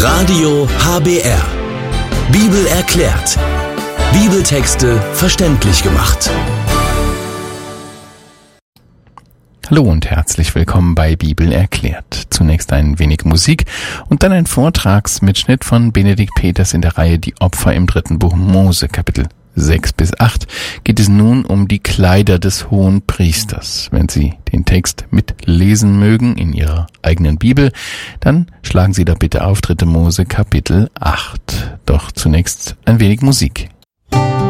Radio HBR. Bibel erklärt. Bibeltexte verständlich gemacht. Hallo und herzlich willkommen bei Bibel erklärt. Zunächst ein wenig Musik und dann ein Vortragsmitschnitt von Benedikt Peters in der Reihe Die Opfer im 3. Buch Mose, Kapitel 6-8, geht es nun um die Kleider des Hohenpriesters. Wenn Sie den Text mitlesen mögen in Ihrer eigenen Bibel, dann schlagen Sie da bitte auf 3. Mose, Kapitel 8. Doch zunächst ein wenig Musik.